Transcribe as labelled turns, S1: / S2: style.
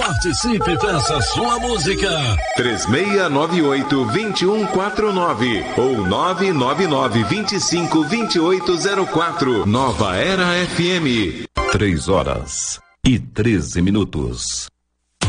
S1: Participe, peça sua música.
S2: 3698-2149 ou 999-252804. Nova Era FM.
S3: 3 horas e 13 minutos.